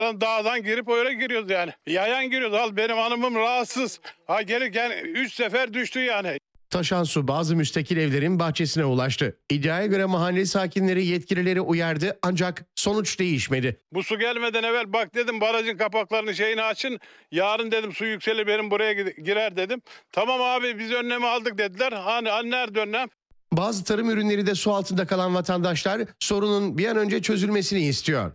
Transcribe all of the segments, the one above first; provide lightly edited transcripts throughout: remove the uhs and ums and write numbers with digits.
Dağdan girip öyle giriyoruz yani. Yayan giriyoruz. Al benim hanımım rahatsız. Ha gelirken 3 sefer düştü yani. Taşan su bazı müstakil evlerin bahçesine ulaştı. İddiaya göre mahalle sakinleri yetkilileri uyardı ancak sonuç değişmedi. Bu su gelmeden evvel bak dedim barajın kapaklarını şeyini açın. Yarın dedim su yükselir benim buraya girer dedim. Tamam abi biz önlemi aldık dediler. Hani nerede önlem? Bazı tarım ürünleri de su altında kalan vatandaşlar sorunun bir an önce çözülmesini istiyor.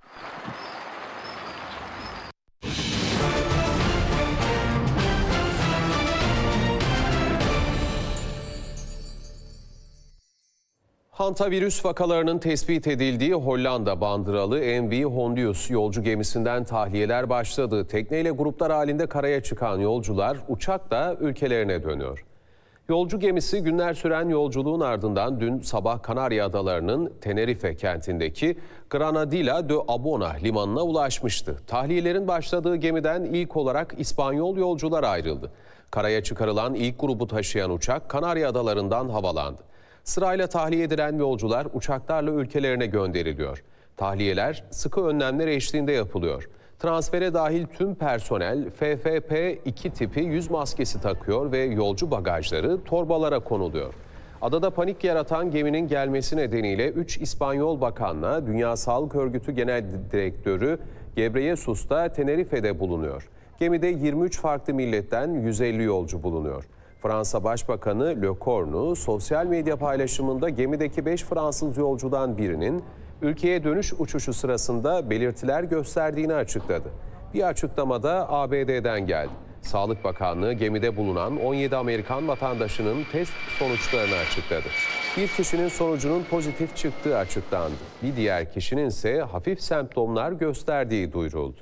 Hantavirüs vakalarının tespit edildiği Hollanda bandıralı MV Hondius yolcu gemisinden tahliyeler başladı. Tekneyle gruplar halinde karaya çıkan yolcular uçakla ülkelerine dönüyor. Yolcu gemisi günler süren yolculuğun ardından dün sabah Kanarya Adaları'nın Tenerife kentindeki Granadilla de Abona limanına ulaşmıştı. Tahliyelerin başladığı gemiden ilk olarak İspanyol yolcular ayrıldı. Karaya çıkarılan ilk grubu taşıyan uçak Kanarya Adaları'ndan havalandı. Sırayla tahliye edilen yolcular uçaklarla ülkelerine gönderiliyor. Tahliyeler sıkı önlemler eşliğinde yapılıyor. Transfere dahil tüm personel FFP2 tipi yüz maskesi takıyor ve yolcu bagajları torbalara konuluyor. Adada panik yaratan geminin gelmesi nedeniyle 3 İspanyol bakanla Dünya Sağlık Örgütü Genel Direktörü Ghebreyesus da Tenerife'de bulunuyor. Gemide 23 farklı milletten 150 yolcu bulunuyor. Fransa Başbakanı Le Cornu sosyal medya paylaşımında gemideki 5 Fransız yolcudan birinin ülkeye dönüş uçuşu sırasında belirtiler gösterdiğini açıkladı. Bir açıklamada ABD'den geldi. Sağlık Bakanlığı gemide bulunan 17 Amerikan vatandaşının test sonuçlarını açıkladı. Bir kişinin sonucunun pozitif çıktığı açıklandı. Bir diğer kişinin ise hafif semptomlar gösterdiği duyuruldu.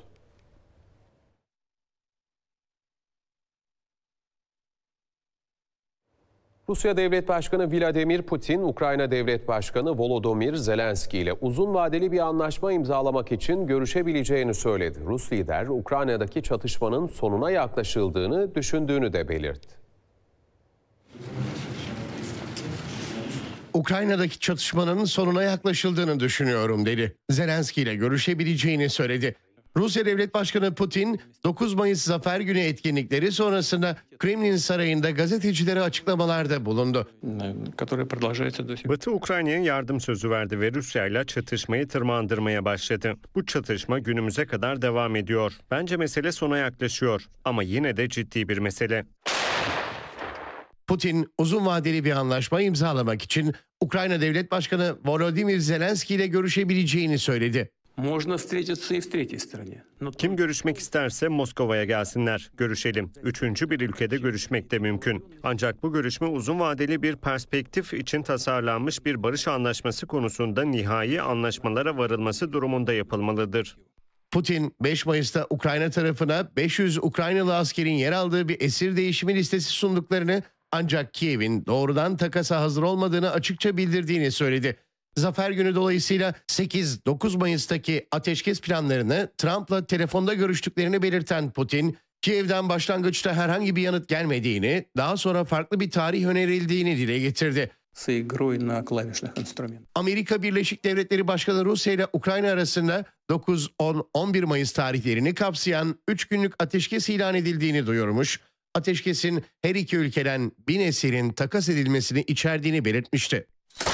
Rusya Devlet Başkanı Vladimir Putin, Ukrayna Devlet Başkanı Volodymyr Zelenski ile uzun vadeli bir anlaşma imzalamak için görüşebileceğini söyledi. Rus lider, Ukrayna'daki çatışmanın sonuna yaklaşıldığını düşündüğünü de belirtti. Ukrayna'daki çatışmanın sonuna yaklaşıldığını düşünüyorum dedi. Zelenski ile görüşebileceğini söyledi. Rusya Devlet Başkanı Putin, 9 Mayıs Zafer Günü etkinlikleri sonrasında Kremlin Sarayı'nda gazetecilere açıklamalarda bulundu. Batı Ukrayna'ya yardım sözü verdi ve Rusya ile çatışmayı tırmandırmaya başladı. Bu çatışma günümüze kadar devam ediyor. Bence mesele sona yaklaşıyor ama yine de ciddi bir mesele. Putin uzun vadeli bir anlaşma imzalamak için Ukrayna Devlet Başkanı Volodymyr Zelenski ile görüşebileceğini söyledi. Kim görüşmek isterse Moskova'ya gelsinler, görüşelim. Üçüncü bir ülkede görüşmek de mümkün. Ancak bu görüşme uzun vadeli bir perspektif için tasarlanmış bir barış anlaşması konusunda nihai anlaşmalara varılması durumunda yapılmalıdır. Putin 5 Mayıs'ta Ukrayna tarafına 500 Ukraynalı askerin yer aldığı bir esir değişimi listesi sunduklarını ancak Kiev'in doğrudan takasa hazır olmadığını açıkça bildirdiğini söyledi. Zafer Günü dolayısıyla 8-9 Mayıs'taki ateşkes planlarını Trump'la telefonda görüştüklerini belirten Putin, Kiev'den başlangıçta herhangi bir yanıt gelmediğini, daha sonra farklı bir tarih önerildiğini dile getirdi. Amerika Birleşik Devletleri Başkanı Rusya ile Ukrayna arasında 9, 10, 11 Mayıs tarihlerini kapsayan 3 günlük ateşkes ilan edildiğini duyurmuş. Ateşkesin her iki ülkeden 1000 esirin takas edilmesini içerdiğini belirtmişti.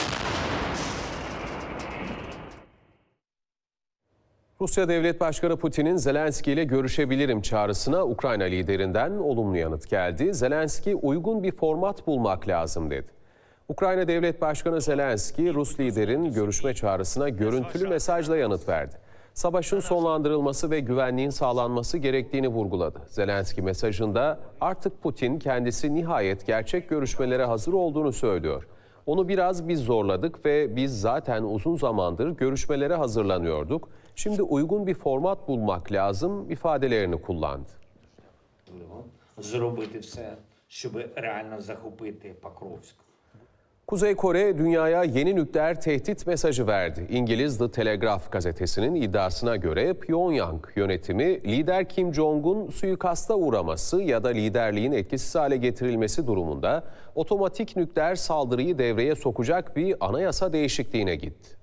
Rusya Devlet Başkanı Putin'in Zelenski ile görüşebilirim çağrısına Ukrayna liderinden olumlu yanıt geldi. Zelenski uygun bir format bulmak lazım dedi. Ukrayna Devlet Başkanı Zelenski, Rus liderin görüşme çağrısına görüntülü mesajla yanıt verdi. Savaşın sonlandırılması ve güvenliğin sağlanması gerektiğini vurguladı. Zelenski mesajında artık Putin kendisi nihayet gerçek görüşmelere hazır olduğunu söylüyor. Onu biraz biz zorladık ve biz zaten uzun zamandır görüşmelere hazırlanıyorduk. Şimdi uygun bir format bulmak lazım ifadelerini kullandı. Kuzey Kore dünyaya yeni nükleer tehdit mesajı verdi. İngiliz The Telegraph gazetesinin iddiasına göre Pyongyang yönetimi lider Kim Jong-un suikasta uğraması ya da liderliğin etkisiz hale getirilmesi durumunda otomatik nükleer saldırıyı devreye sokacak bir anayasa değişikliğine gitti.